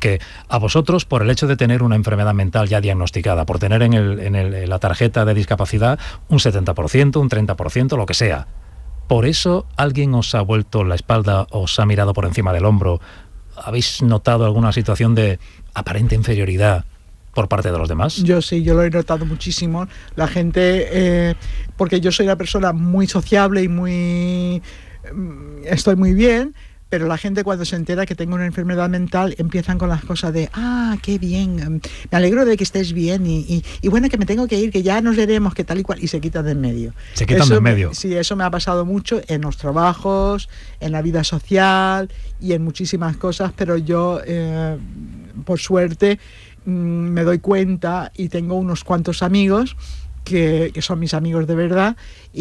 porque a vosotros, por el hecho de tener una enfermedad mental ya diagnosticada, por tener en la tarjeta de discapacidad un 70%, un 30%, lo que sea, ¿por eso alguien os ha vuelto la espalda, os ha mirado por encima del hombro? ¿Habéis notado alguna situación de aparente inferioridad por parte de los demás? Yo sí, yo lo he notado muchísimo. La gente, porque yo soy una persona muy sociable y estoy muy bien, pero la gente cuando se entera que tengo una enfermedad mental empiezan con las cosas de qué bien, me alegro de que estés bien y bueno, que me tengo que ir, que ya nos veremos, que tal y cual, y se quitan de en medio. Se quitan de en medio. Sí, eso me ha pasado mucho en los trabajos, en la vida social y en muchísimas cosas, pero yo, por suerte, me doy cuenta y tengo unos cuantos amigos que son mis amigos de verdad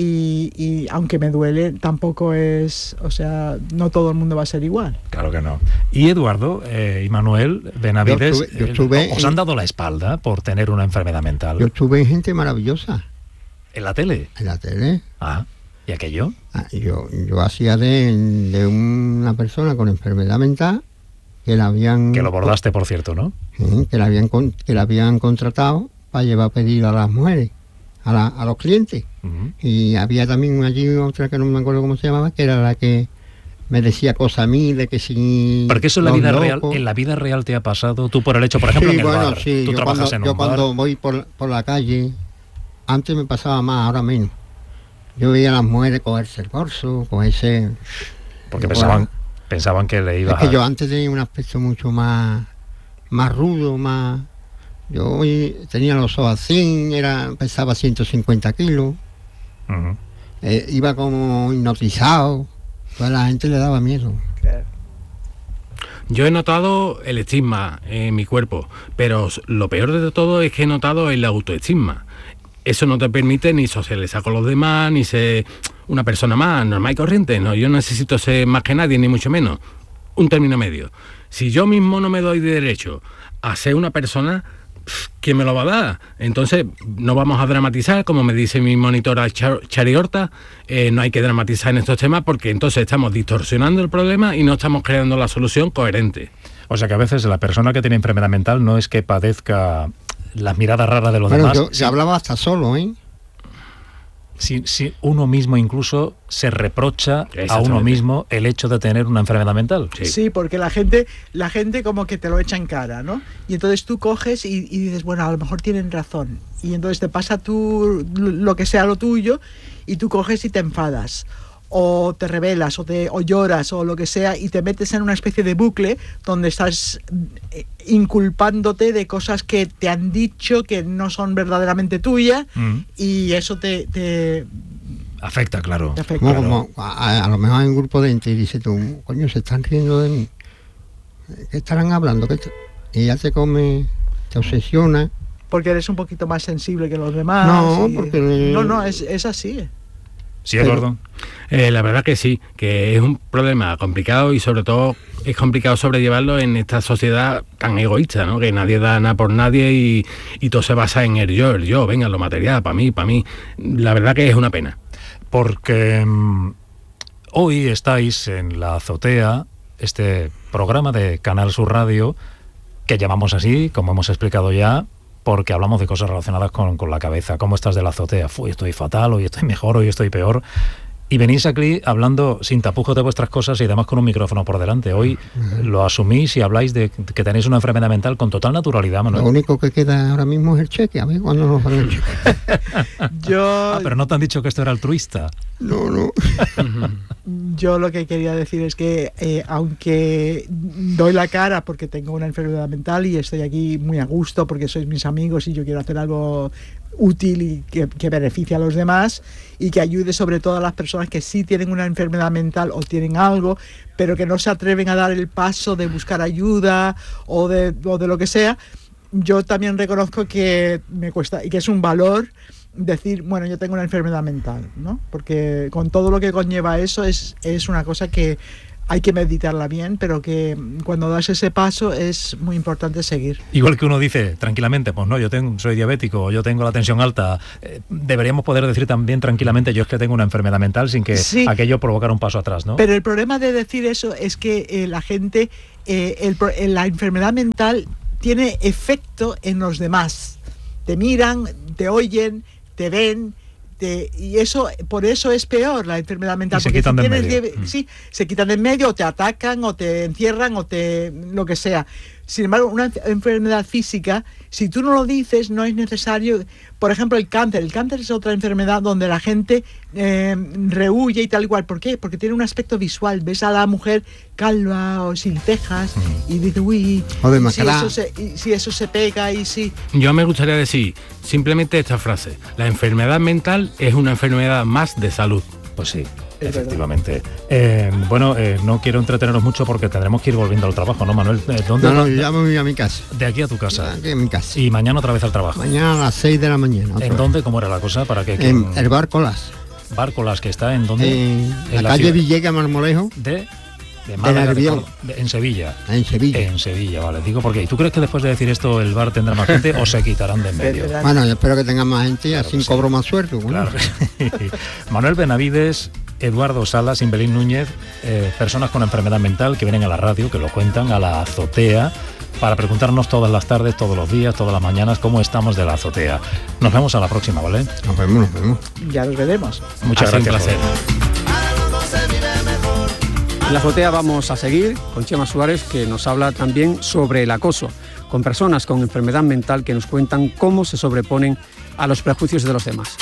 y aunque me duele, tampoco es, o sea, no todo el mundo va a ser igual. Claro que no. Y Eduardo y Manuel Benavides, ¿os han dado la espalda por tener una enfermedad mental? Yo estuve en gente maravillosa. ¿En la tele? En la tele. ¿Y aquello? Yo hacía de una persona con enfermedad mental que la habían... Que lo bordaste, por cierto, ¿no? Que la habían contratado para llevar a pedir a las mujeres, a los clientes. Uh-huh. Y había también allí otra que no me acuerdo cómo se llamaba, que era la que me decía cosas a mí de que si... Porque eso en la vida real te ha pasado, tú por el hecho, por ejemplo, en el bar. Sí, tú trabajas en un bar. Yo cuando voy por la calle, antes me pasaba más, ahora menos. Yo veía a las mujeres cogerse el bolso, cogerse... Porque pensaban que le ibas a... Es que yo antes tenía un aspecto mucho más rudo, más... Yo tenía los ojos así, pesaba 150 kilos, uh-huh. Iba como hipnotizado, pues a la gente le daba miedo. Claro. Yo he notado el estigma en mi cuerpo, pero lo peor de todo es que he notado el autoestigma. Eso no te permite ni socializar con los demás, ni ser una persona más normal y corriente. No, yo no necesito ser más que nadie, ni mucho menos. Un término medio. Si yo mismo no me doy derecho a ser una persona, ¿quién me lo va a dar? Entonces, no vamos a dramatizar, como me dice mi monitora Chari Horta, no hay que dramatizar en estos temas porque entonces estamos distorsionando el problema y no estamos creando la solución coherente. O sea que a veces la persona que tiene enfermedad mental no es que padezca las miradas raras de los demás. Yo hablaba hasta solo, ¿eh? Si uno mismo incluso se reprocha a uno mismo el hecho de tener una enfermedad mental. Sí, porque la gente como que te lo echa en cara, ¿no? Y entonces tú coges y dices, bueno, a lo mejor tienen razón. Y entonces te pasa tú lo que sea lo tuyo y tú coges y te enfadas. O te rebelas, o lloras, o lo que sea, y te metes en una especie de bucle donde estás inculpándote de cosas que te han dicho que no son verdaderamente tuyas, y eso te afecta, claro. Te afecta. Como a lo mejor hay un grupo de gente y dice tú, coño, se están riendo de mí. ¿Qué estarán hablando? Y ya te obsesiona. Porque eres un poquito más sensible que los demás. No, porque... No, es así. Sí, Eduardo. La verdad que sí, que es un problema complicado y sobre todo es complicado sobrellevarlo en esta sociedad tan egoísta, ¿no? Que nadie da nada por nadie y todo se basa en el yo, venga, lo material, para mí. La verdad que es una pena. Porque hoy estáis en La Azotea, este programa de Canal Sur Radio, que llamamos así, como hemos explicado ya, porque hablamos de cosas relacionadas con la cabeza. ¿Cómo estás de la azotea? Hoy estoy fatal, hoy estoy mejor, hoy estoy peor. Y venís aquí hablando sin tapujos de vuestras cosas y además con un micrófono por delante. Hoy lo asumís y habláis de que tenéis una enfermedad mental con total naturalidad, Manuel. Lo único que queda ahora mismo es el cheque. A ver cuándo nos dan el cheque. Pero no te han dicho que esto era altruista. No. Yo lo que quería decir es que aunque doy la cara porque tengo una enfermedad mental y estoy aquí muy a gusto porque sois mis amigos y yo quiero hacer algo útil y que beneficie a los demás y que ayude sobre todo a las personas que sí tienen una enfermedad mental o tienen algo, pero que no se atreven a dar el paso de buscar ayuda o de lo que sea. Yo también reconozco que me cuesta y que es un valor decir, bueno, yo tengo una enfermedad mental, ¿no? Porque con todo lo que conlleva eso es una cosa que hay que meditarla bien, pero que cuando das ese paso es muy importante seguir. Igual que uno dice tranquilamente, pues no, soy diabético, yo tengo la tensión alta, deberíamos poder decir también tranquilamente, yo es que tengo una enfermedad mental sin que aquello provocara un paso atrás, ¿no? Pero el problema de decir eso es que la gente la enfermedad mental tiene efecto en los demás. Te miran, te oyen, te ven, y eso, por eso es peor la enfermedad mental. Y se quitan de en medio. Sí, se quitan de en medio, o te atacan, o te encierran, o lo que sea. Sin embargo, una enfermedad física, si tú no lo dices, no es necesario. Por ejemplo, el cáncer. El cáncer es otra enfermedad donde la gente rehuye y tal igual. ¿Por qué? Porque tiene un aspecto visual. Ves a la mujer calva o sin cejas y dices, uy, si eso se pega y si... Yo me gustaría decir simplemente esta frase: la enfermedad mental es una enfermedad más de salud. Pues sí. Efectivamente. No quiero entreteneros mucho porque tendremos que ir volviendo al trabajo, ¿no, Manuel? ¿Dónde yo ya me voy a mi casa. De aquí a tu casa. De aquí a mi casa. Y mañana otra vez al trabajo. Mañana a las 6 de la mañana. ¿En dónde? ¿Cómo era la cosa? ¿Para que en el Barco Las. Barco Las, que está en dónde? En la calle Villegas Marmolejo. De Málaga, en Sevilla. En Sevilla. En Sevilla, vale. Digo, porque ¿y tú crees que después de decir esto el bar tendrá más gente o se quitarán de en medio? Bueno, yo espero que tenga más gente y claro, así cobro más sueldo. Bueno. Claro. Manuel Benavides, Eduardo Salas, Simbelín Núñez, personas con enfermedad mental que vienen a la radio, que lo cuentan, a la azotea, para preguntarnos todas las tardes, todos los días, todas las mañanas, cómo estamos de la azotea. Nos vemos a la próxima, ¿vale? Nos vemos. Ya nos veremos. Muchas gracias. Un placer. En la azotea vamos a seguir con Chema Suárez, que nos habla también sobre el acoso, con personas con enfermedad mental que nos cuentan cómo se sobreponen a los prejuicios de los demás.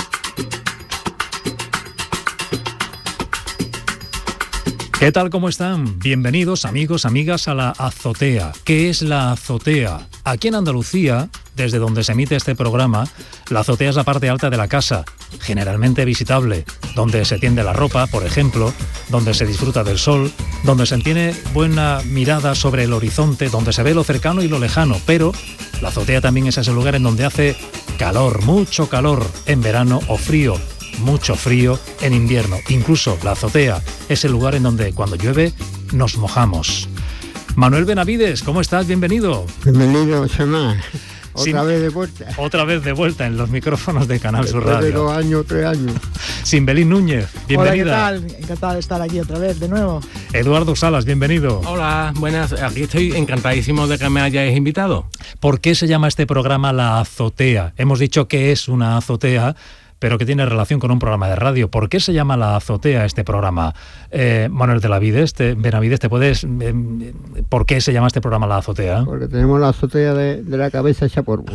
¿Qué tal? ¿Cómo están? Bienvenidos, amigos, amigas, a la azotea. ¿Qué es la azotea? Aquí en Andalucía, desde donde se emite este programa, la azotea es la parte alta de la casa, generalmente visitable, donde se tiende la ropa, por ejemplo, donde se disfruta del sol, donde se tiene buena mirada sobre el horizonte, donde se ve lo cercano y lo lejano, pero la azotea también es ese lugar en donde hace calor, mucho calor en verano, o frío, mucho frío en invierno. Incluso la azotea es el lugar en donde cuando llueve nos mojamos. Manuel Benavides, ¿cómo estás? Bienvenido. Bienvenido, Chema. Otra vez de vuelta. Otra vez de vuelta en los micrófonos de Canal Sur Radio. Después de 2 años, 3 años. Simbelín Núñez, bienvenida. Hola, ¿qué tal? Encantado de estar aquí otra vez, de nuevo. Eduardo Salas, bienvenido. Hola, buenas. Aquí estoy encantadísimo de que me hayáis invitado. ¿Por qué se llama este programa La Azotea? Hemos dicho que es una azotea, pero que tiene relación con un programa de radio. ¿Por qué se llama La Azotea este programa? Manuel Benavides, ¿te puedes... ¿por qué se llama este programa La Azotea? Porque tenemos la azotea de la cabeza hecha polvo.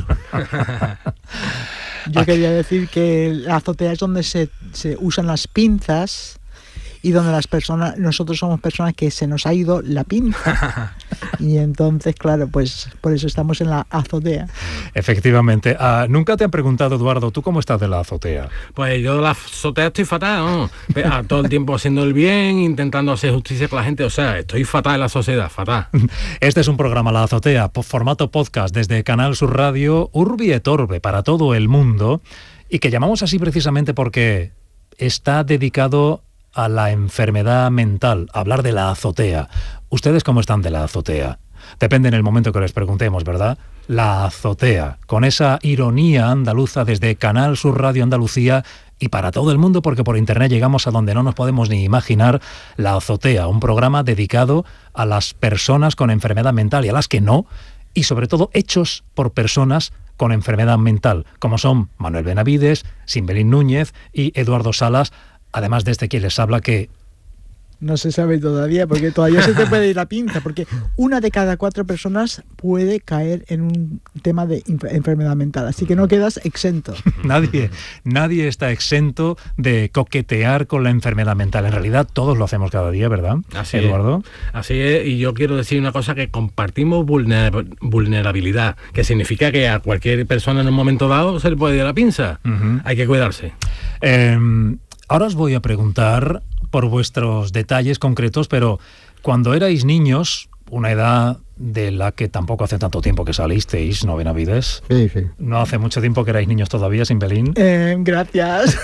Yo quería decir que la azotea es donde se usan las pinzas y donde nosotros somos personas que se nos ha ido la pinza. Y entonces, claro, pues por eso estamos en la azotea. Efectivamente. Nunca te han preguntado, Eduardo, ¿tú cómo estás de la azotea? Pues yo de la azotea estoy fatal, ¿no? Todo el tiempo haciendo el bien, intentando hacer justicia con la gente. O sea, estoy fatal en la sociedad, fatal. Este es un programa, La Azotea, formato podcast desde Canal Sur Radio, Urbi et Orbe, para todo el mundo, y que llamamos así precisamente porque está dedicado a la enfermedad mental, hablar de la azotea. ¿Ustedes cómo están de la azotea? Depende en el momento que les preguntemos, ¿verdad? La azotea, con esa ironía andaluza desde Canal Sur Radio Andalucía y para todo el mundo, porque por internet llegamos a donde no nos podemos ni imaginar. La Azotea, un programa dedicado a las personas con enfermedad mental y a las que no, y sobre todo hechos por personas con enfermedad mental, como son Manuel Benavides, Simbelín Núñez y Eduardo Salas, además de quien les habla, que no se sabe todavía, porque todavía se te puede ir la pinza, porque 1 de cada 4 personas puede caer en un tema de enfermedad mental, así que no quedas exento. Nadie está exento de coquetear con la enfermedad mental. En realidad todos lo hacemos cada día, ¿verdad, así Eduardo? Así es, y yo quiero decir una cosa, que compartimos vulnerabilidad, que significa que a cualquier persona en un momento dado se le puede ir la pinza. Uh-huh. Hay que cuidarse. Ahora os voy a preguntar por vuestros detalles concretos, pero cuando erais niños, una edad de la que tampoco hace tanto tiempo que salisteis, ¿no, Benavides? Sí. No hace mucho tiempo que erais niños todavía, Simbelín. Gracias.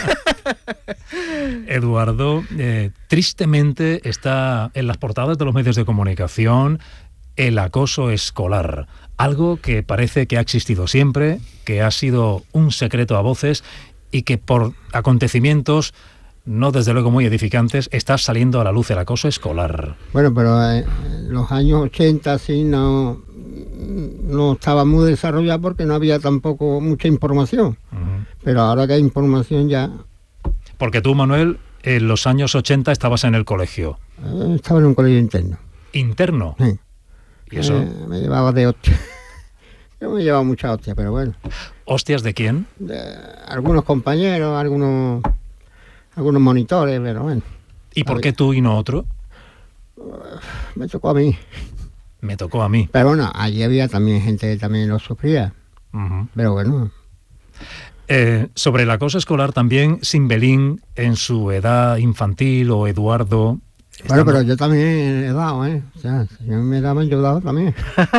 Eduardo, tristemente está en las portadas de los medios de comunicación el acoso escolar, algo que parece que ha existido siempre, que ha sido un secreto a voces y que por acontecimientos no desde luego muy edificantes, está saliendo a la luz el acoso escolar. Bueno, pero en los años 80 sí no estaba muy desarrollado porque no había tampoco mucha información. Pero ahora que hay información ya... Porque tú, Manuel, en los años 80 estabas en el colegio. Estaba en un colegio interno. ¿Interno? Sí. ¿Y eso? Me llevaba de hostia. Yo me llevaba mucha hostia, pero bueno. ¿Hostias de quién? De algunos compañeros, algunos monitores, pero bueno. ¿Y por qué tú y no otro? Me tocó a mí. Me tocó a mí. Pero bueno, allí había también gente que también lo sufría. Pero bueno. Sobre el acoso escolar también, Simbelín, en su edad infantil, o Eduardo... Bueno, pero yo también he dado, ¿eh? O sea, si me daban, yo he dado también.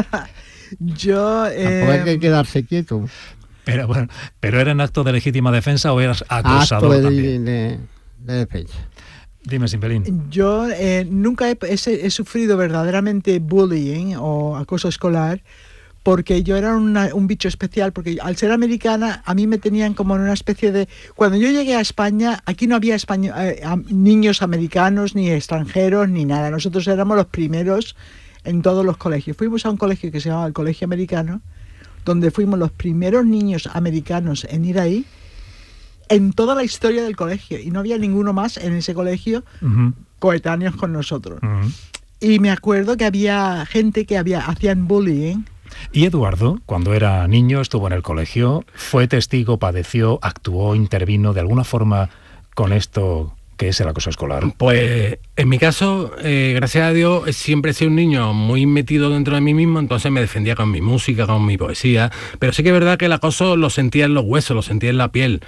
Yo... Tampoco hay que quedarse quieto. Pero bueno, ¿pero era en acto de legítima defensa o eras acosador acto también? de defensa. Dime, Simbelín. Yo nunca he sufrido verdaderamente bullying o acoso escolar, porque yo era un bicho especial, porque al ser americana a mí me tenían como en una especie de... Cuando yo llegué a España, aquí no había niños americanos, ni extranjeros, ni nada. Nosotros éramos los primeros en todos los colegios. Fuimos a un colegio que se llamaba el Colegio Americano, donde fuimos los primeros niños americanos en ir ahí, en toda la historia del colegio, y no había ninguno más en ese colegio coetáneos con nosotros. Y me acuerdo que había gente que hacían bullying. ¿Y Eduardo, cuando era niño, estuvo en el colegio, fue testigo, padeció, actuó, intervino de alguna forma con esto que es el acoso escolar? Pues en mi caso, gracias a Dios, siempre he sido un niño muy metido dentro de mí mismo, entonces me defendía con mi música, con mi poesía, pero sí que es verdad que el acoso lo sentía en los huesos, lo sentía en la piel.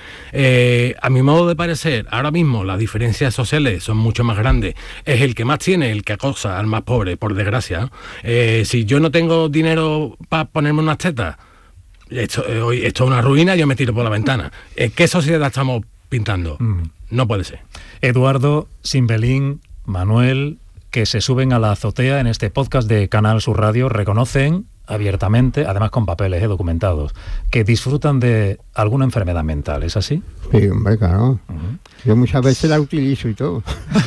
A mi modo de parecer, ahora mismo las diferencias sociales son mucho más grandes. Es el que más tiene el que acosa al más pobre, por desgracia. Si yo no tengo dinero para ponerme unas tetas, esto es una ruina, yo me tiro por la ventana. ¿Qué sociedad estamos pintando? No puede ser. Eduardo, Simbelín, Manuel, que se suben a la azotea en este podcast de Canal Sur Radio, reconocen abiertamente, además con papeles documentados, que disfrutan de alguna enfermedad mental. ¿Es así? Sí, hombre, claro. Yo muchas veces la utilizo y todo.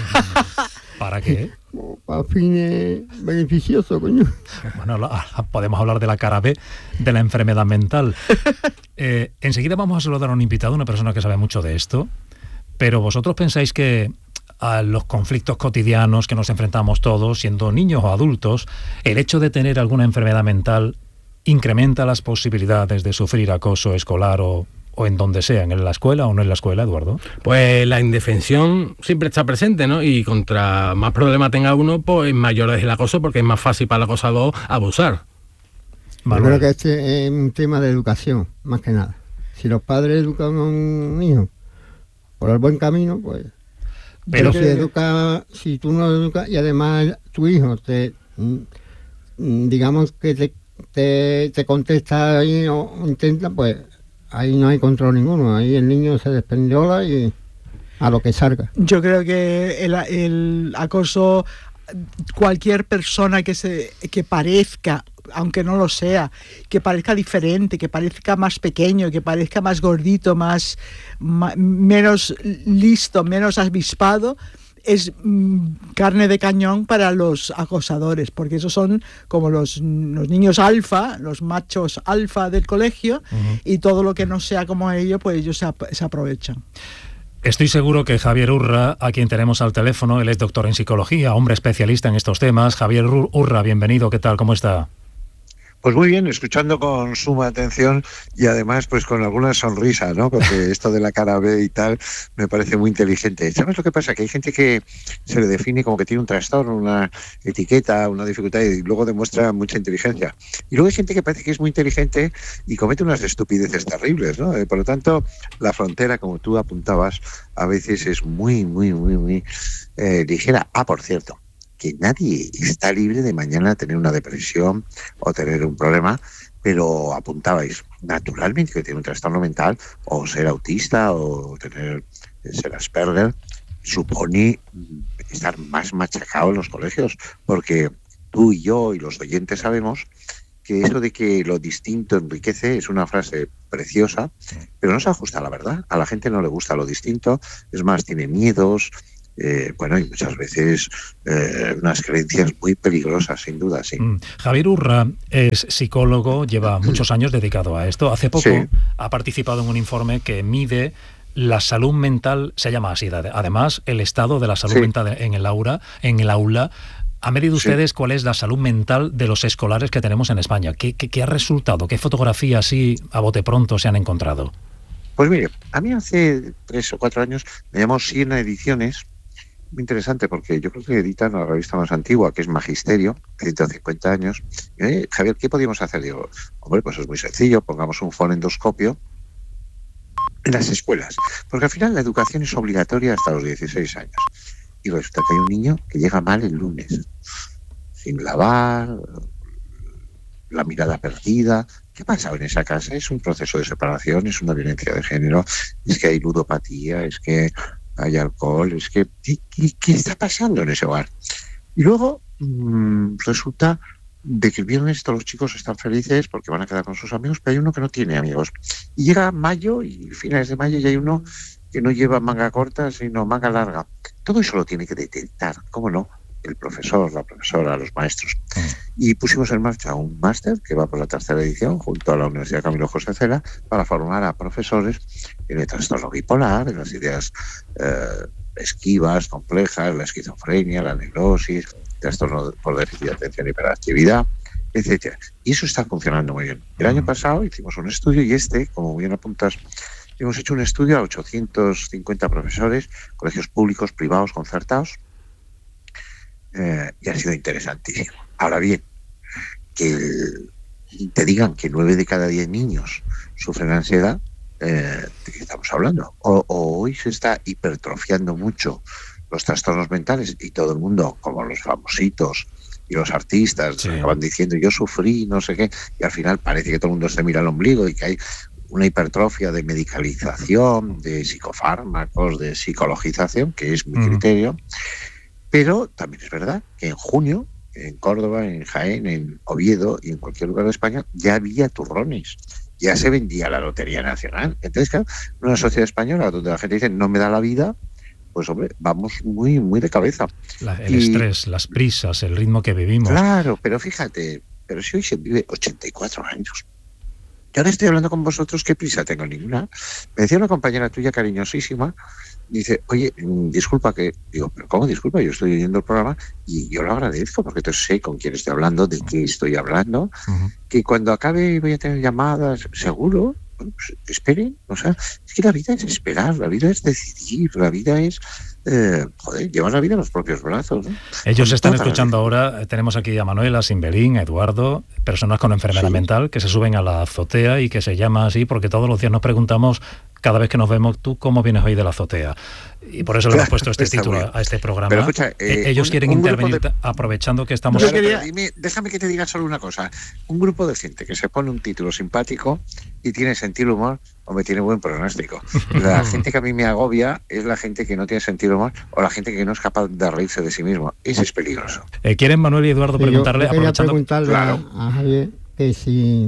¿Para qué? Para fines beneficiosos, coño. Bueno, podemos hablar de la cara B de la enfermedad mental. Enseguida vamos a saludar a un invitado, una persona que sabe mucho de esto, pero vosotros pensáis que a los conflictos cotidianos que nos enfrentamos todos, siendo niños o adultos, el hecho de tener alguna enfermedad mental incrementa las posibilidades de sufrir acoso escolar o en donde sea, en la escuela o no en la escuela, Eduardo? Pues la indefensión siempre está presente, ¿no? Y contra más problemas tenga uno, pues mayor es el acoso, porque es más fácil para el acosador abusar. Yo creo que este es un tema de educación, más que nada. Si los padres educan a un hijo por el buen camino, pues... Pero si tú no educas y además tu hijo digamos que te contesta ahí o intenta, pues ahí no hay control ninguno. Ahí el niño se desprendiola y a lo que salga. Yo creo que el acoso, cualquier persona que parezca, aunque no lo sea, que parezca diferente, que parezca más pequeño, que parezca más gordito, menos listo, menos avispado, es carne de cañón para los acosadores, porque esos son como los niños alfa, los machos alfa del colegio, y todo lo que no sea como ellos, pues ellos se aprovechan. Estoy seguro que Javier Urra, a quien tenemos al teléfono, él es doctor en psicología, hombre especialista en estos temas. Javier Urra, bienvenido, ¿qué tal? ¿Cómo está? Pues muy bien, escuchando con suma atención y además pues con alguna sonrisa, ¿no? Porque esto de la cara B y tal me parece muy inteligente. ¿Sabes lo que pasa? Que hay gente que se le define como que tiene un trastorno, una etiqueta, una dificultad y luego demuestra mucha inteligencia. Y luego hay gente que parece que es muy inteligente y comete unas estupideces terribles, ¿no? Por lo tanto, la frontera, como tú apuntabas, a veces es muy ligera. Por cierto, que nadie está libre de mañana tener una depresión o tener un problema, pero apuntabais naturalmente que tiene un trastorno mental o ser autista o ser Asperger supone estar más machacado en los colegios, porque tú y yo y los oyentes sabemos que eso de que lo distinto enriquece es una frase preciosa, pero no se ajusta a la verdad. A la gente no le gusta lo distinto, es más, tiene miedos, y muchas veces unas creencias muy peligrosas, sin duda, sí. Javier Urra es psicólogo, lleva muchos años dedicado a esto. Hace poco ha participado en un informe que mide la salud mental, se llama así, además, el estado de la salud mental en el aula. ¿Han medido ustedes cuál es la salud mental de los escolares que tenemos en España? ¿Qué ha resultado? ¿Qué fotografías así a bote pronto se han encontrado? Pues mire, a mí hace 3 o 4 años me llamó Siena Ediciones, muy interesante porque yo creo que editan la revista más antigua, que es Magisterio, 150 años. Y, Javier, ¿qué podíamos hacer? Digo, hombre, pues es muy sencillo, pongamos un fonendoscopio en las escuelas, porque al final la educación es obligatoria hasta los 16 años. Y resulta que hay un niño que llega mal el lunes, sin lavar, la mirada perdida. ¿Qué pasa en esa casa? Es un proceso de separación, es una violencia de género, es que hay ludopatía, es que hay alcohol, es que... ¿Qué está pasando en ese hogar? Y luego resulta de que el viernes todos los chicos están felices porque van a quedar con sus amigos, pero hay uno que no tiene amigos. Y llega mayo y finales de mayo y hay uno que no lleva manga corta, sino manga larga. Todo eso lo tiene que detectar, ¿cómo no? El profesor, la profesora, los maestros. Y pusimos en marcha un máster que va por la 3ª edición junto a la Universidad Camilo José Cela para formar a profesores en el trastorno bipolar, en las ideas esquivas, complejas, la esquizofrenia, la neurosis, trastorno por déficit de atención y hiperactividad, etcétera. Y eso está funcionando muy bien. El año pasado hicimos un estudio y como bien apuntas, hemos hecho un estudio a 850 profesores, colegios públicos, privados, concertados, y ha sido interesantísimo. Ahora bien, que te digan que 9 de cada 10 niños sufren ansiedad, ¿de qué estamos hablando? O hoy se está hipertrofiando mucho los trastornos mentales y todo el mundo, como los famositos y los artistas, acaban diciendo yo sufrí, no sé qué, y al final parece que todo el mundo se mira al ombligo y que hay una hipertrofia de medicalización, de psicofármacos, de psicologización, que es mi criterio. Pero también es verdad que en junio, en Córdoba, en Jaén, en Oviedo y en cualquier lugar de España, ya había turrones, ya se vendía la Lotería Nacional. Entonces, claro, en una sociedad española donde la gente dice no me da la vida, pues hombre, vamos muy, muy de cabeza. El estrés, las prisas, el ritmo que vivimos. Claro, pero fíjate, pero si hoy se vive 84 años. Yo ahora estoy hablando con vosotros, ¿qué prisa tengo? Ninguna. Me decía una compañera tuya cariñosísima, dice, oye, disculpa que... Digo, ¿pero cómo disculpa? Yo estoy oyendo el programa y yo lo agradezco porque entonces sé con quién estoy hablando, de qué estoy hablando, que cuando acabe voy a tener llamadas, seguro, bueno, pues esperen. O sea, es que la vida es esperar, la vida es decidir, la vida es... llevar la vida en los propios brazos, ¿no? Ellos están escuchando ahora, tenemos aquí a Manuel, a Simbelín, a Eduardo, personas con enfermedad mental que se suben a la azotea y que se llama así porque todos los días nos preguntamos, cada vez que nos vemos, ¿tú cómo vienes hoy de la azotea? Y por eso le hemos puesto este título a este programa. Pero escucha, ellos quieren intervenir aprovechando que estamos... Déjame que te diga solo una cosa. Un grupo de gente que se pone un título simpático y tiene sentido del humor, hombre, tiene buen pronóstico. La gente que a mí me agobia es la gente que no tiene sentido del humor o la gente que no es capaz de reírse de sí mismo. Ese es peligroso. ¿Quieren Manuel y Eduardo preguntarle? Yo quería preguntarle a Javier que si...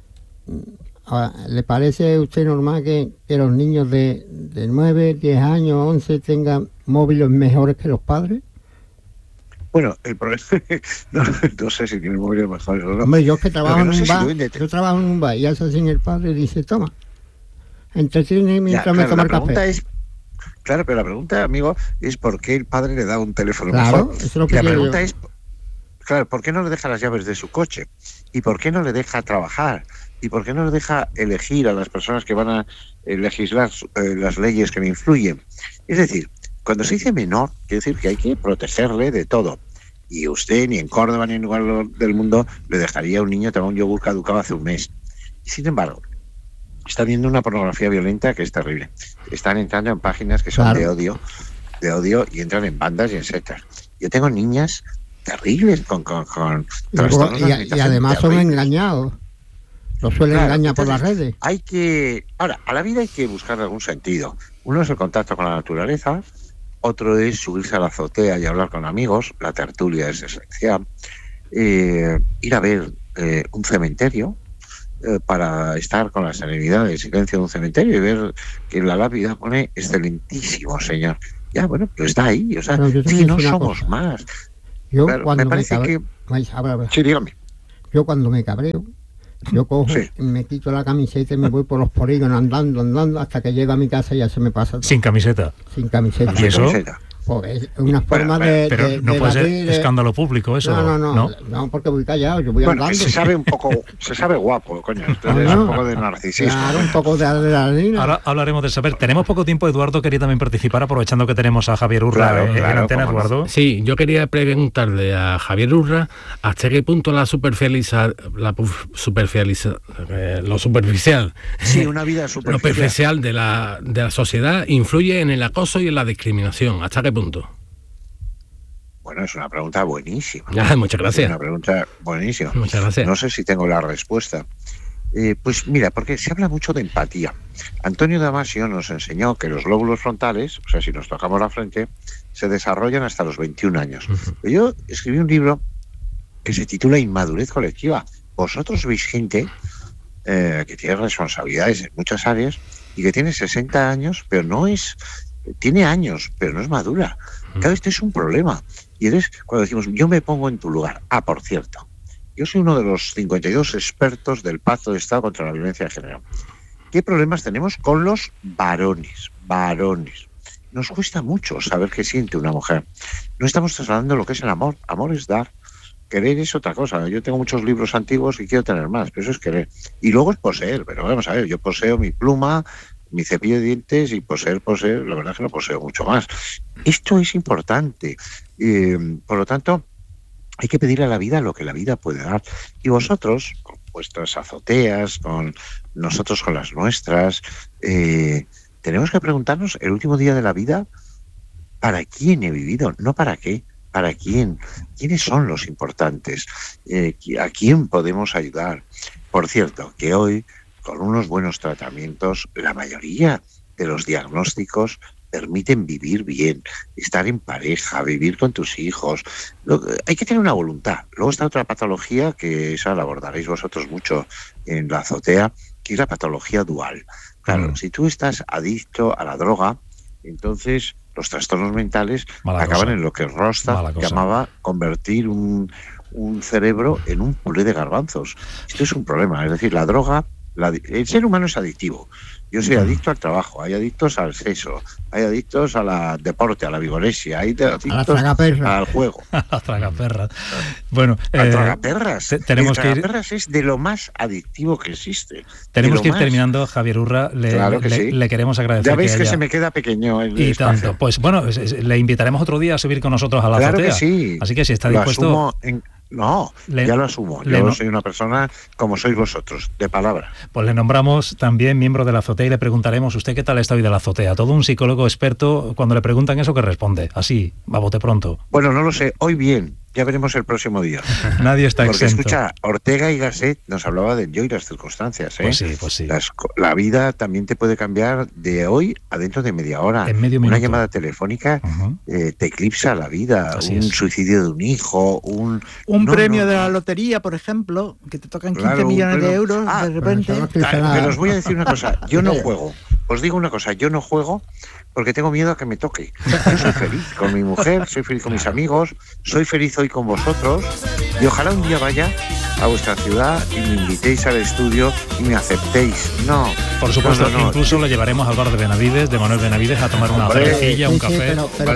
¿Le parece a usted normal que los niños de 9, 10 años, 11 tengan móviles mejores que los padres? Bueno, el problema no sé si tienen móviles mejores o no. Hombre, yo que trabajo en un bar, yo trabajo en un bar y hace así el padre dice, toma, entretiene mientras me tomo el café. Claro, pero la pregunta, amigo, es ¿por qué el padre le da un teléfono mejor? Eso es lo que la pregunta es, claro, ¿por qué no le deja las llaves de su coche? ¿Y por qué no le deja trabajar? ¿Y por qué no le deja elegir a las personas que van a legislar las leyes que le influyen? Es decir, cuando se dice menor, quiere decir que hay que protegerle de todo. Y usted ni en Córdoba ni en ningún lugar del mundo le dejaría a un niño tomar un yogur caducado hace un mes. Y sin embargo, está viendo una pornografía violenta que es terrible. Están entrando en páginas que son de odio y entran en bandas y en sectas. Yo tengo niñas terribles con trastornos de y además son engañados. Los suelen engañar por las redes. Ahora, a la vida hay que buscar algún sentido. Uno es el contacto con la naturaleza, otro es subirse a la azotea y hablar con amigos, la tertulia es esencial, ir a ver un cementerio, para estar con la serenidad del silencio de un cementerio y ver que en la lápida pone excelentísimo señor. Ya, bueno, pero está ahí, o sea, Pero yo te es voy que a no decir una somos cosa. más. Yo Claro, cuando me parece que... Sí, dígame. Yo cuando me cabreo, yo cojo, Sí. me quito la camiseta y me voy por los polígonos andando hasta que llego a mi casa y ya se me pasa todo. Sin camiseta. Sin camiseta. ¿Y eso? Camiseta. Pues es una forma de... Pero de- no de puede ser evadir, escándalo público eso. No, porque voy callado, yo voy Bueno, andando. se sabe un poco, se sabe guapo, coño. Entonces Ah, un poco de narcisismo. Claro, un poco de adrenalina. Ahora hablaremos de saber. Tenemos poco tiempo. Eduardo quería también participar, aprovechando que tenemos a Javier Urra Claro, en claro, antena, cómo no. Eduardo. Sí, yo quería preguntarle a Javier Urra hasta qué punto lo superficial, Sí, una vida lo superficial. superficial de la sociedad influye en el acoso y en la discriminación. ¿Hasta qué punto? Bueno, es una pregunta buenísima. Muchas Es gracias. una pregunta buenísima. Muchas gracias. No sé si tengo la respuesta. Pues mira, porque se habla mucho de empatía. Antonio Damasio nos enseñó que los lóbulos frontales, o sea, si nos tocamos la frente, se desarrollan hasta los 21 años. Pero yo escribí un libro que se titula Inmadurez colectiva. Vosotros veis gente que tiene responsabilidades en muchas áreas y que tiene 60 años, pero no es... Tiene años, pero no es madura. Claro, este es un problema. Y eres, cuando decimos, yo me pongo en tu lugar. Ah, por cierto, yo soy uno de los 52 expertos del Pacto de Estado contra la Violencia de Género. ¿Qué problemas tenemos con los varones? Varones. Nos cuesta mucho saber qué siente una mujer. No estamos trasladando lo que es el amor. Amor es dar. Querer es otra cosa. Yo tengo muchos libros antiguos y quiero tener más, pero eso es querer. Y luego es poseer. Pero vamos a ver, yo poseo mi pluma, mi cepillo de dientes y poseer, la verdad es que no poseo mucho más. Esto es importante. Por lo tanto, hay que pedirle a la vida lo que la vida puede dar. Y vosotros, con vuestras azoteas, con nosotros con las nuestras, tenemos que preguntarnos el último día de la vida, ¿para quién he vivido? No para qué, ¿para quién? ¿Quiénes son los importantes? ¿A quién podemos ayudar? Por cierto, que hoy, con unos buenos tratamientos, la mayoría de los diagnósticos permiten vivir bien, estar en pareja, vivir con tus hijos. Hay que tener una voluntad. Luego está otra patología, que esa la abordaréis vosotros mucho en la azotea, que es la patología dual. Claro, si tú estás adicto a la droga, entonces los trastornos mentales acaban en lo que Rostad llamaba convertir un cerebro en un puré de garbanzos. Esto es un problema, es decir, la droga, el ser humano es adictivo. Yo soy adicto al trabajo, hay adictos al sexo, hay adictos al deporte, a la vigoresia, hay adictos al juego. A la tragaperras. Bueno, al tragaperras. Tenemos el tragaperras es de lo más adictivo que existe. Tenemos que ir terminando, Javier Urra. Le queremos agradecer. Ya veis que se me queda pequeño el y espacio. tanto. Pues bueno, le invitaremos otro día a subir con nosotros a la azotea. Claro que sí. Así que si está dispuesto... ya lo asumo. Yo soy una persona como sois vosotros, de palabra. Pues le nombramos también miembro de la azotea y le preguntaremos, ¿usted qué tal está hoy de la azotea? Todo un psicólogo experto, cuando le preguntan eso, ¿qué responde? Así, a bote pronto. Bueno, no lo sé. Hoy bien. Ya veremos el próximo día. Nadie está Porque exento. Escucha, Ortega y Gasset nos hablaba del yo y las circunstancias. Pues sí. La vida también te puede cambiar de hoy a dentro de media hora. En medio minuto. Una llamada telefónica te eclipsa la vida. Así suicidio de un hijo, un premio de la lotería, por ejemplo, que te tocan 15 millones de euros de repente. Pero os voy a decir una cosa. Yo no juego. Os digo una cosa. Yo no juego porque tengo miedo a que me toque. Yo soy feliz con mi mujer, soy feliz con mis amigos, soy feliz hoy con vosotros y ojalá un día vaya a vuestra ciudad y me invitéis al estudio y me aceptéis. No. Por supuesto, incluso lo llevaremos al bar de Benavides, de Manuel Benavides, a tomar una cervecilla, un café.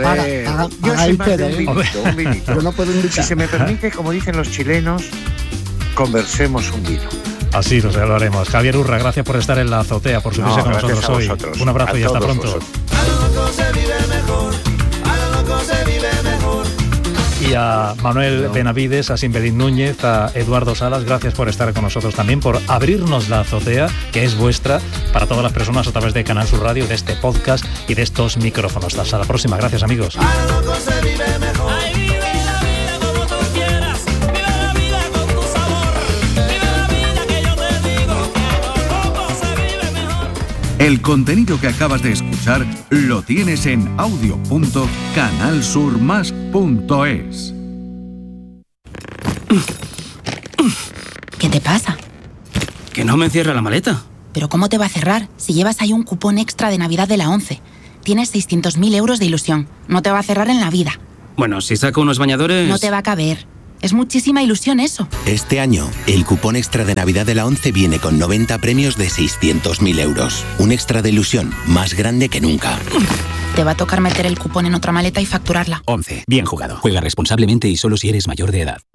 Yo soy más de un vinito. Yo no puedo invitar. Si se me permite, como dicen los chilenos, conversemos un vino. Así lo haremos. Javier Urra, gracias por estar en la azotea, por subirse con nosotros hoy. Un abrazo y hasta pronto. Y a Manuel Benavides, a Simbelín Núñez, a Eduardo Salas, gracias por estar con nosotros también, por abrirnos la azotea, que es vuestra, para todas las personas a través de Canal Sur Radio, de este podcast y de estos micrófonos. Hasta la próxima. Gracias, amigos. El contenido que acabas de escuchar lo tienes en audio.canalsurmas.es. te pasa? Que no me cierra la maleta. ¿Pero cómo te va a cerrar si llevas ahí un cupón extra de Navidad de la ONCE? Tienes 600.000 euros de ilusión. No te va a cerrar en la vida. Bueno, si saco unos bañadores... No te va a caber. Es muchísima ilusión eso. Este año, el cupón extra de Navidad de la ONCE viene con 90 premios de 600.000 euros. Un extra de ilusión más grande que nunca. Te va a tocar meter el cupón en otra maleta y facturarla. ONCE. Bien jugado. Juega responsablemente y solo si eres mayor de edad.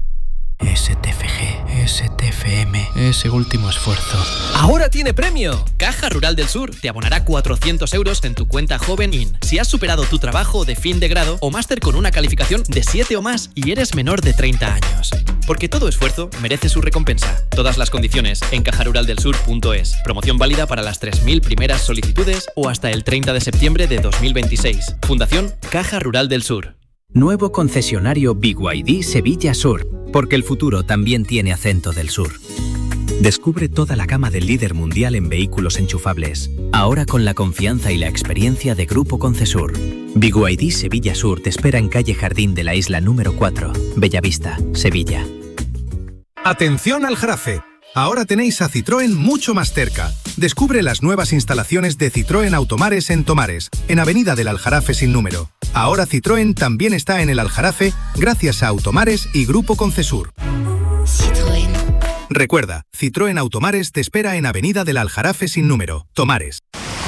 STFG, STFM, ese último esfuerzo. ¡Ahora tiene premio! Caja Rural del Sur te abonará 400 euros en tu cuenta Joven IN si has superado tu trabajo de fin de grado o máster con una calificación de 7 o más y eres menor de 30 años. Porque todo esfuerzo merece su recompensa. Todas las condiciones en cajaruraldelsur.es. Promoción válida para las 3.000 primeras solicitudes o hasta el 30 de septiembre de 2026. Fundación Caja Rural del Sur. Nuevo concesionario BYD Sevilla Sur, porque el futuro también tiene acento del sur. Descubre toda la gama del líder mundial en vehículos enchufables, ahora con la confianza y la experiencia de Grupo Concesur. BYD Sevilla Sur te espera en calle Jardín de la Isla número 4, Bellavista, Sevilla. Atención al Aljarafe. Ahora tenéis a Citroën mucho más cerca. Descubre las nuevas instalaciones de Citroën Automares en Tomares, en Avenida del Aljarafe sin número. Ahora Citroën también está en el Aljarafe gracias a Automares y Grupo Concesur. Citroën. Recuerda, Citroën Automares te espera en Avenida del Aljarafe sin número, Tomares.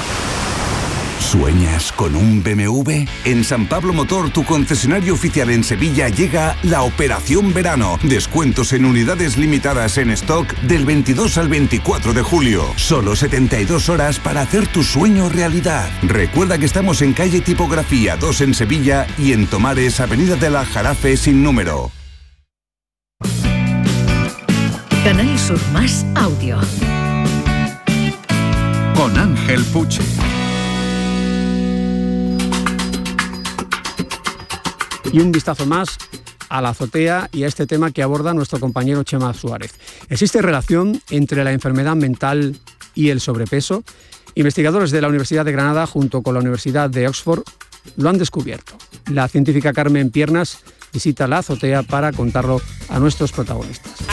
¿Sueñas con un BMW? En San Pablo Motor, tu concesionario oficial en Sevilla, llega la Operación Verano. Descuentos en unidades limitadas en stock del 22 al 24 de julio. Solo 72 horas para hacer tu sueño realidad. Recuerda que estamos en calle Tipografía 2 en Sevilla y en Tomares, Avenida del Aljarafe sin número. Canal Sur Más Audio. Con Ángel Puche. Y un vistazo más a la azotea y a este tema que aborda nuestro compañero Chema Suárez. ¿Existe relación entre la enfermedad mental y el sobrepeso? Investigadores de la Universidad de Granada junto con la Universidad de Oxford lo han descubierto. La científica Carmen Piernas visita la azotea para contarlo a nuestros protagonistas.